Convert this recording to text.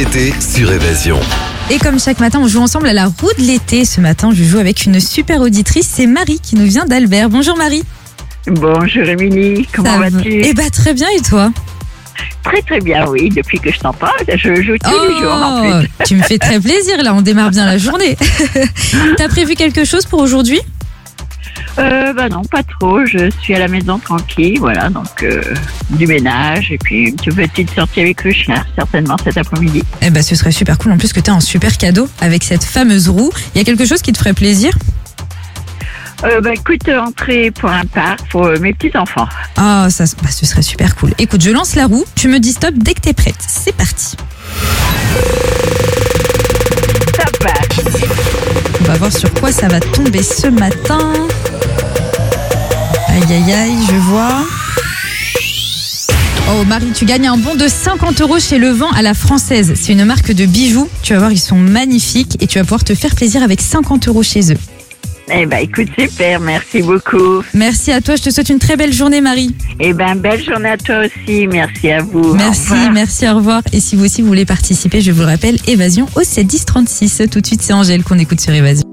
Été sur Évasion. Et comme chaque matin, on joue ensemble à la roue de l'été. Ce matin, je joue avec une super auditrice, c'est Marie qui nous vient d'Albert. Bonjour Marie. Bonjour Émilie, comment vas-tu? Eh bah très bien, et toi? Très très bien, oui, depuis que je t'en parle, je joue tous les jours en plus. Tu me fais très plaisir, là, on démarre bien la journée. T'as prévu quelque chose pour aujourd'hui? Non, pas trop, je suis à la maison tranquille, voilà, donc du ménage et puis une petite sortie avec le chien, certainement cet après-midi. Eh bah ce serait super cool, en plus que t'as un super cadeau avec cette fameuse roue. Il y a quelque chose qui te ferait plaisir? Écoute, entrer pour un parc pour mes petits-enfants. Ah, ce serait super cool. Écoute, je lance la roue, tu me dis stop dès que t'es prête. C'est parti. Ça part. On va voir sur quoi ça va tomber ce matin. Aïe aïe aïe, je vois. Oh Marie, tu gagnes un bon de 50 € chez Levent à la Française. C'est une marque de bijoux. Tu vas voir, ils sont magnifiques et tu vas pouvoir te faire plaisir avec 50 € chez eux. Eh ben écoute, super, merci beaucoup. Merci à toi, je te souhaite une très belle journée Marie. Eh ben belle journée à toi aussi, merci à vous. Merci, merci, au revoir. Et si vous aussi vous voulez participer, je vous le rappelle, Évasion au 7 10 36. Tout de suite, c'est Angèle qu'on écoute sur Évasion.